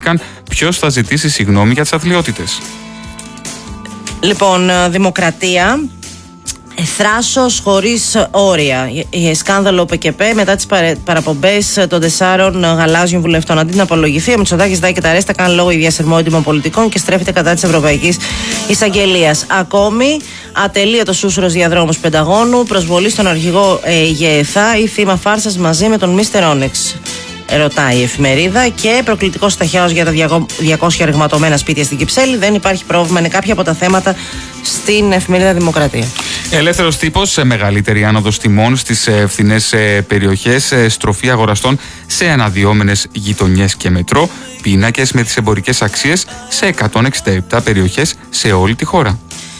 αναρωτήθηκαν ποιος θα ζητήσει συγγνώμη για τις αθλιότητες. Λοιπόν, Δημοκρατία. Θράσος χωρίς όρια. Σκάνδαλο ΠΚΠ μετά τις παραπομπές των 4 γαλάζιων βουλευτών. Αντί να απολογηθεί, ο Μητσοτάκης ζητάει και τα αρέστα, κάνει λόγο ιδιασερμό έντιμων πολιτικών και στρέφεται κατά της Ευρωπαϊκής Εισαγγελίας. Ακόμη, ατελείωτος ούσουρος διαδρόμους Πενταγώνου, προσβολή στον αρχηγό ΓΕΘΑ ή θύμα φάρσας μαζί με τον Μίστερ Όνεξ. Ρωτάει η εφημερίδα. Και προκλητικός ταχιάος για τα 200 ρηγματωμένα σπίτια στην Κυψέλη. Δεν υπάρχει πρόβλημα, είναι κάποια από τα θέματα στην εφημερίδα Δημοκρατία. Ελεύθερος τύπος, μεγαλύτερη άνοδος τιμών στις φθηνές περιοχές, στροφή αγοραστών σε αναδυόμενες γειτονιές και μετρό, πίνακες με τις εμπορικές αξίες σε 167 περιοχές σε όλη τη χώρα.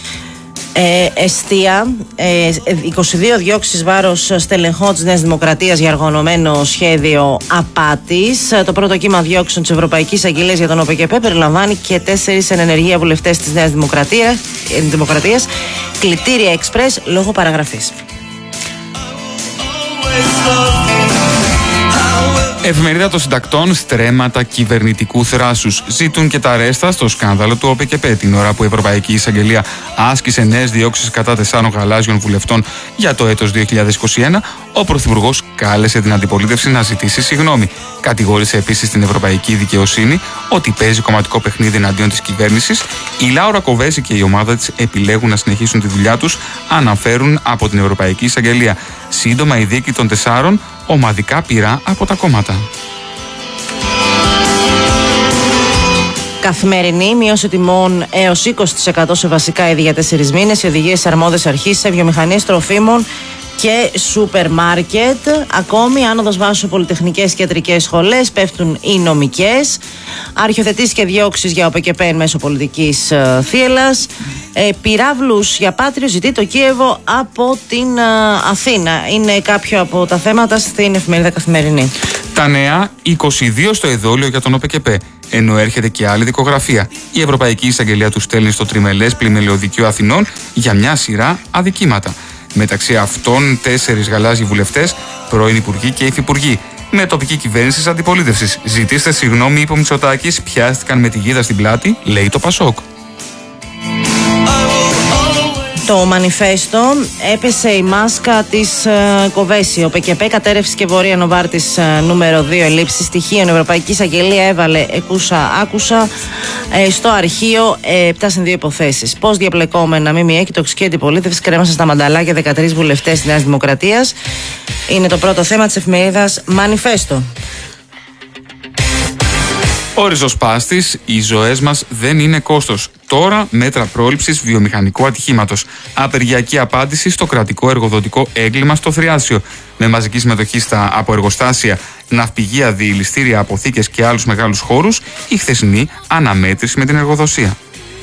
Εστία, 22 διώξεις βάρος στελεχών της Νέας Δημοκρατίας για οργανωμένο σχέδιο απάτης. Το πρώτο κύμα διώξεων της Ευρωπαϊκής Αγγελίας για τον ΟΠΚΠ περιλαμβάνει και 4 εν ενεργεία βουλευτές της Νέας Δημοκρατίας. Κλητήρια εξπρές λόγω παραγραφής. Εφημερίδα των Συντακτών, στρέμματα κυβερνητικού θράσους. Ζητούν και τα αρέστα στο σκάνδαλο του ΟΠΚΠ. Την ώρα που η Ευρωπαϊκή Εισαγγελία άσκησε νέες διώξεις κατά 4 γαλάζιων βουλευτών για το έτος 2021, ο Πρωθυπουργός κάλεσε την αντιπολίτευση να ζητήσει συγγνώμη. Κατηγόρησε επίσης την Ευρωπαϊκή Δικαιοσύνη ότι παίζει κομματικό παιχνίδι εναντίον της κυβέρνησης. Η Λάουρα Κοβέση και η ομάδα της επιλέγουν να συνεχίσουν τη δουλειά τους, αναφέρουν από την Ευρωπαϊκή Εισαγγελία. Σύντομα, η δίκη των 4 ομαδικά πειρά από τα κόμματα. Καθημερινή, μείωση τιμών έως 20% σε βασικά είδη για 4 μήνες. Οι οδηγίες αρμόδιες αρχής σε βιομηχανίες τροφίμων και σούπερ μάρκετ. Ακόμη, άνοδος βάσης σε πολυτεχνικές και ιατρικές σχολές, πέφτουν οι νομικές. Αρχιοθετήσεις και διώξεις για ΟΠΚΠ εν μέσω πολιτικής θύελλας. Πυράβλους για Πάτριο ζητεί το Κίεβο από την Αθήνα. Είναι κάποιο από τα θέματα στην εφημερίδα Καθημερινή. Τα νέα, 22 στο εδόλιο για τον ΟΠΚΠ. Ενώ έρχεται και άλλη δικογραφία. Η Ευρωπαϊκή Εισαγγελία του στέλνει στο τριμελές πλημελιωδικείο Αθηνών για μια σειρά αδικήματα. Μεταξύ αυτών 4 γαλάζιοι βουλευτές, πρώην υπουργοί και υφυπουργοί. Με τοπική κυβέρνηση αντιπολίτευσης. Ζητήστε συγγνώμη, είπε ο Μητσοτάκης, πιάστηκαν με τη γίδα στην πλάτη, λέει το Πασόκ. Το μανιφέστο, έπεσε η μάσκα της Κοβέση. Ο ΠΚΠ κατέρευση και Βορεία Νοβάρτης νούμερο 2, ελλείψη στοιχείων. Η Ευρωπαϊκή Εισαγγελία έβαλε άκουσα στο αρχείο 7-2 υποθέσεις. Πώς διαπλεκόμενα ΜΜΕ και τοξική αντιπολίτευση κρέμασαν στα μανταλάκια 13 βουλευτές της Νέας Δημοκρατίας. Είναι το πρώτο θέμα της εφημερίδας Μανιφέστο. Ο ριζοσπάστης, οι ζωές μας δεν είναι κόστος. Τώρα μέτρα πρόληψης βιομηχανικού ατυχήματος. Απεργιακή απάντηση στο κρατικό εργοδοτικό έγκλημα στο Θριάσιο. Με μαζική συμμετοχή από εργοστάσια, ναυπηγεία, διηλιστήρια, αποθήκες και άλλους μεγάλους χώρους, η χθεσινή αναμέτρηση με την εργοδοσία.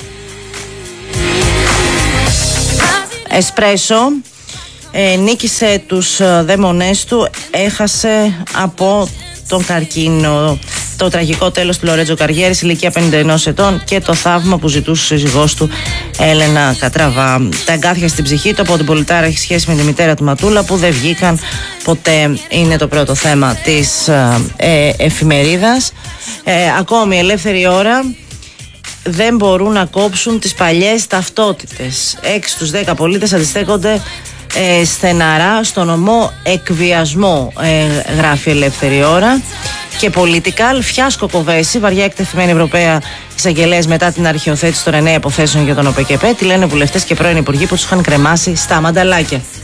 Εσπρέσο. Νίκησε τους δαίμονές του, έχασε από τον καρκίνο. Το τραγικό τέλος του Λορέτζο Καριέρης, ηλικία 51 ετών, και το θαύμα που ζητούσε ο σύζυγός του, Έλενα Κατραβά. Τα εγκάθια στην ψυχή του από την πολιτάρα έχει σχέση με τη μητέρα του Ματούλα, που δεν βγήκαν ποτέ. Είναι το πρώτο θέμα της εφημερίδας. Ακόμη, ελεύθερη ώρα. Δεν μπορούν να κόψουν τις παλιές ταυτότητες. 6 στους 10 πολίτες αντιστέκονται στεναρά στον ομό εκβιασμό, γράφει Ελεύθερη Ώρα. Και political, φιάσκο Κοβέση, βαριά εκτεθειμένη Ευρωπαία εισαγγελέας μετά την αρχαιοθέτηση των 9 υποθέσεων για τον ΟΠΚΠ. Τι λένε βουλευτές και πρώην υπουργοί που τους είχαν κρεμάσει στα μανταλάκια.